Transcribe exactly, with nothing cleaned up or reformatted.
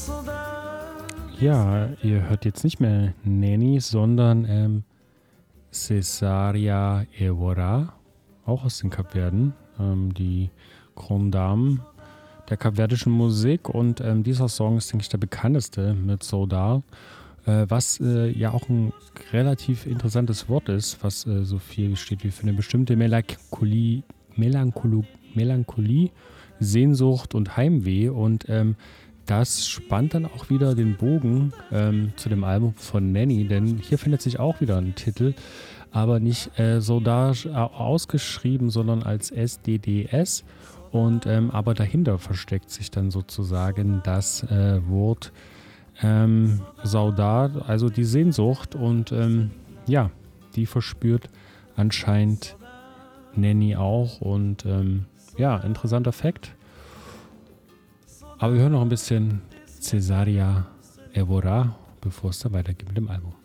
Ja, ihr hört jetzt nicht mehr Nanny, sondern ähm, Cesaria Evora, auch aus den Kapverden, ähm, die Grande Dame der kapverdischen Musik. Und ähm, dieser Song ist, denke ich, der bekannteste mit Saudade, äh, was äh, ja auch ein relativ interessantes Wort ist, was äh, so viel steht wie für eine bestimmte Melancholie, Melancholie, Melancholie Sehnsucht und Heimweh. Und ähm, das spannt dann auch wieder den Bogen ähm, zu dem Album von Nanny, denn hier findet sich auch wieder ein Titel, aber nicht äh, Saudade ausgeschrieben, sondern als S D D S. Und ähm, aber dahinter versteckt sich dann sozusagen das äh, Wort ähm, Saudade, also die Sehnsucht. Und ähm, ja, die verspürt anscheinend Nanny auch. Und ähm, ja, interessanter Fakt. Aber wir hören noch ein bisschen Cesaria Evora, bevor es da weitergeht mit dem Album.